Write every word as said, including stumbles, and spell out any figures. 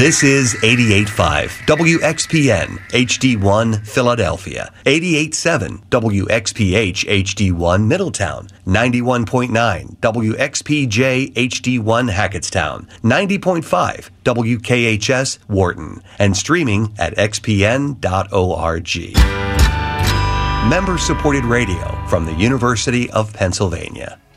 This is eighty-eight point five W X P N H D one Philadelphia, eighty-eight point seven W X P H H D one Middletown, ninety-one point nine W X P J H D one Hackettstown, ninety point five W K H S Wharton, and streaming at x p n dot org. Member-supported radio from the University of Pennsylvania.